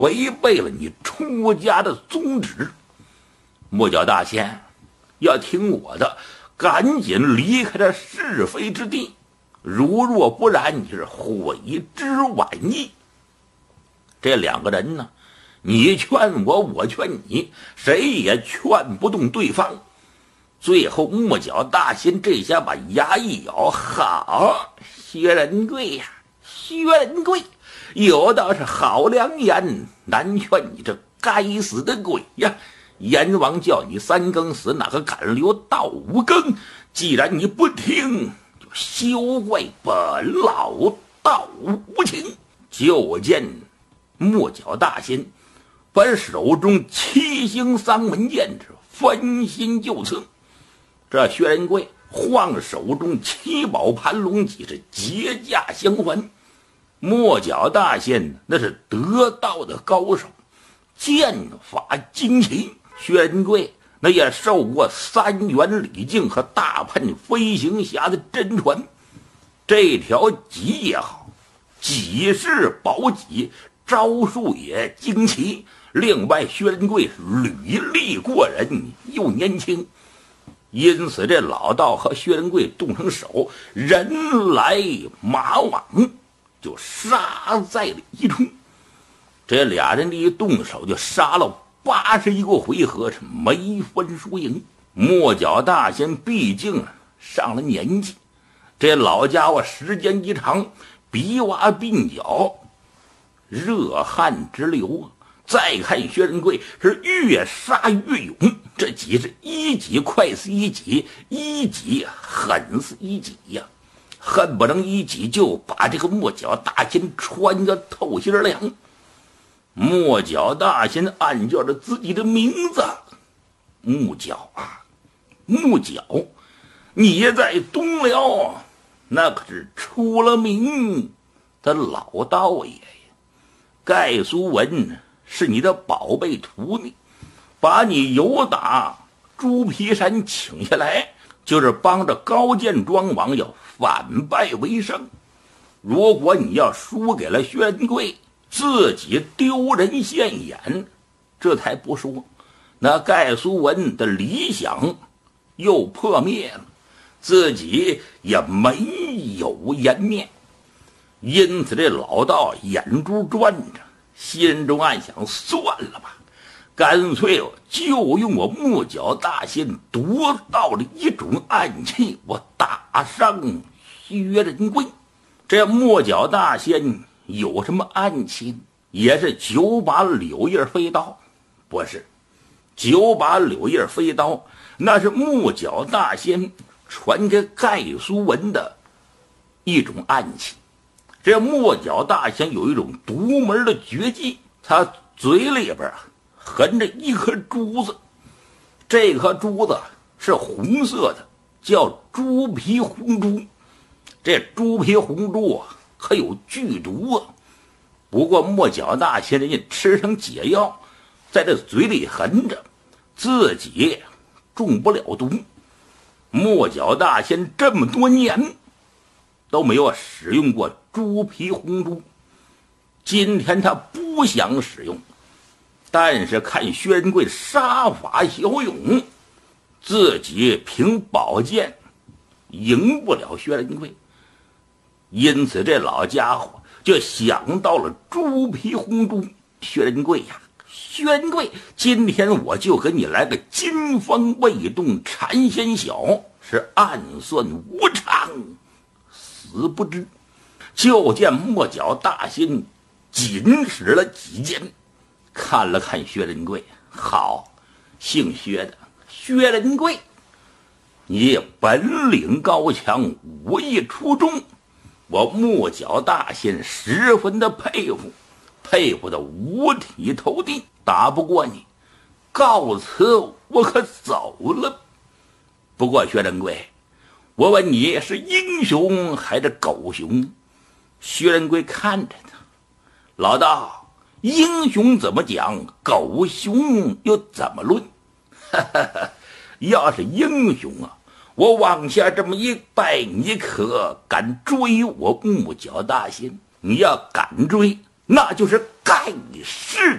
违背了你出家的宗旨。木角大仙，要听我的，赶紧离开这是非之地，如若不然，你是悔之晚矣。这两个人呢，你劝我，我劝你，谁也劝不动对方。最后木角大仙这下把牙一咬，好，薛仁贵呀，薛仁贵，有道是好良言，难劝你这该死的鬼呀！阎王叫你3更死，哪个敢留到5更？既然你不听，就休怪本老道无情。就见木角大仙把手中7星3门剑分心就刺。这薛仁贵晃手中7宝盘龙戟是结架相还。木角大仙那是得道的高手，剑法精奇。薛仁贵那也受过3元礼镜和大喷飞行侠的真传，这条戟也好，戟是宝戟，招数也精奇。另外薛仁贵履历过人，又年轻，因此这老道和薛仁贵动成手，人来马往，就杀在了一处。这俩人一动手就杀了81个回合，是没分输赢。木角大仙毕竟上了年纪，这老家伙时间一长，鼻洼鬓角热汗直流啊。再看薛仁贵是越杀越勇，这戟是一戟快似一戟，一戟狠似一戟呀，恨不能一戟就把这个木角大仙穿个透心凉。木角大仙暗叫着自己的名字，木角啊，木角，你在东辽那可是出了名的老道爷呀。盖苏文是你的宝贝徒弟，把你由打猪皮山请下来，就是帮着高见庄王要反败为胜。如果你要输给了薛仁贵，自己丢人现眼，这才不说，那盖苏文的理想又破灭了，自己也没有颜面。因此这老道眼珠转着，心中暗想，算了吧，干脆就用我木角大仙夺到了一种暗器，我打伤薛仁贵。这木角大仙有什么暗器？也是9把柳叶飞刀？不是，9把柳叶飞刀那是木角大仙传给盖苏文的一种暗器。这木角大仙有一种独门的绝技，他嘴里边含着一颗珠子，这颗珠子是红色的，叫猪皮红珠。这猪皮红珠啊，可有剧毒啊。不过木角大仙人家吃成解药，在这嘴里含着，自己中不了毒。木角大仙这么多年都没有使用过猪皮红珠，今天他不想使用，但是看薛仁贵杀法骁勇，自己凭宝剑赢不了薛仁贵，因此这老家伙就想到了猪皮红珠。薛仁贵呀，薛仁贵，今天我就给你来个金风未动禅先晓，是暗算无常死不知。就见木角大仙紧使了几剑，看了看薛仁贵，好，姓薛的薛仁贵，你本领高强，武艺出众，我木角大仙十分的佩服，佩服的五体投地。打不过你，告辞，我可走了。不过薛仁贵，我问你是英雄还是狗熊？薛仁贵看着他，老道，英雄怎么讲，狗熊又怎么论？要是英雄啊，我往下这么一拜，你可敢追我木角大仙？你要敢追，那就是盖世